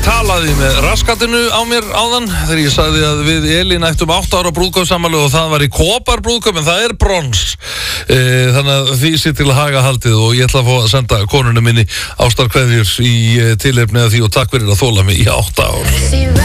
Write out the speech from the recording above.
talaði með raskatinu á mér áðan þegar ég sagði að við Elín ættum 8 ára brúðkaupsafmæli og það var í koparbrúðkaup en það er brons. Þannig að því sé til að haga haldið og ég ætla að fá að senda konunni minni ástarkveðjur í tilefni af því og takk fyrir að þola mig í 8 ár.